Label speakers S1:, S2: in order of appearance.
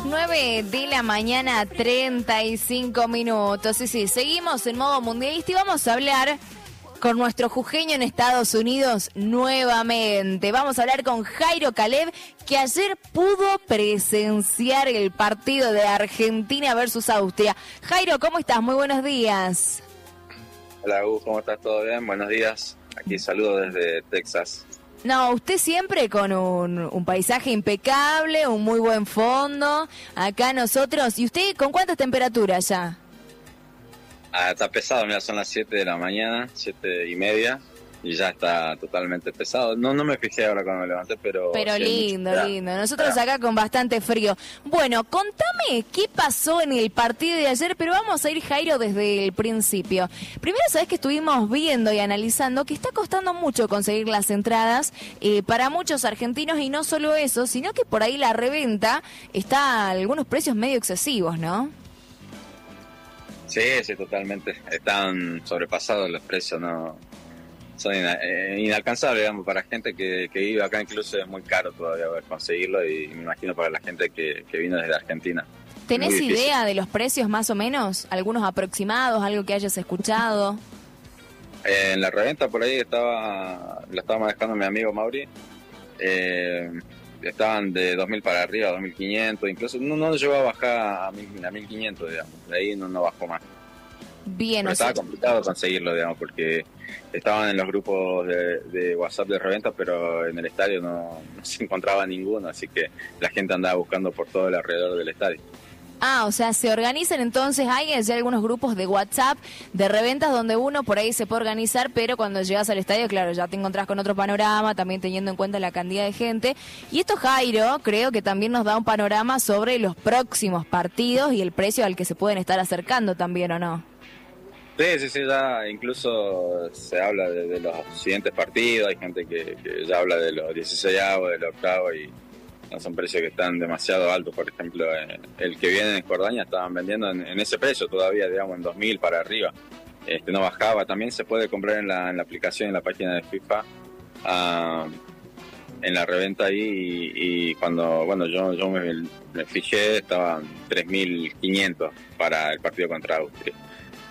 S1: 9 de la mañana, 35 minutos. Sí, seguimos en modo mundialista y vamos a hablar con nuestro jujeño en Estados Unidos nuevamente. Vamos a hablar con Jairo Caleb, que ayer pudo presenciar el partido de Argentina versus Austria. Jairo, ¿cómo estás? Muy buenos días.
S2: Hola, Gus, ¿cómo estás? ¿Todo bien? Buenos días. Aquí saludo desde Texas.
S1: No, usted siempre con un paisaje impecable, un muy buen fondo. Acá nosotros. ¿Y usted con cuántas temperaturas ya?
S2: Está pesado, mira, son las 7 de la mañana, 7:30, y ya está totalmente pesado. No me fijé ahora cuando me levanté, pero...
S1: lindo. Nosotros acá con bastante frío. Bueno, contame qué pasó en el partido de ayer, pero vamos a ir, Jairo, desde el principio. Primero, sabés que estuvimos viendo y analizando que está costando mucho conseguir las entradas para muchos argentinos, y no solo eso, sino que por ahí la reventa está a algunos precios medio excesivos, ¿no?
S2: Sí, totalmente. Están sobrepasados los precios, no son inalcanzables, digamos, para gente que vive acá. Incluso es muy caro todavía conseguirlo, y me imagino para la gente que vino desde Argentina.
S1: ¿Tenés idea de los precios más o menos? ¿Algunos aproximados? ¿Algo que hayas escuchado?
S2: En la reventa por ahí la estaba manejando mi amigo Mauri. Estaban de 2.000 para arriba, 2.500, incluso no llegó a bajar a 1.500, digamos, de ahí no bajó más.
S1: Bien,
S2: pero estaba complicado conseguirlo, digamos, porque estaban en los grupos de WhatsApp de reventa, pero en el estadio no se encontraba ninguno, así que la gente andaba buscando por todo el alrededor del estadio.
S1: Ah, o sea, se organizan entonces, hay algunos grupos de WhatsApp de reventas donde uno por ahí se puede organizar, pero cuando llegas al estadio, claro, ya te encontrás con otro panorama, también teniendo en cuenta la cantidad de gente. Y esto, Jairo, creo que también nos da un panorama sobre los próximos partidos y el precio al que se pueden estar acercando también, ¿o no?
S2: Sí, ya incluso se habla de los siguientes partidos. Hay gente que ya habla de los 16avos, de los octavos, y no son precios que están demasiado altos. Por ejemplo, el que viene en Jordania estaban vendiendo en ese precio todavía, digamos, en 2.000 para arriba. No bajaba. También se puede comprar en la aplicación, en la página de FIFA, en la reventa ahí, y cuando yo me fijé, estaban 3.500 para el partido contra Austria.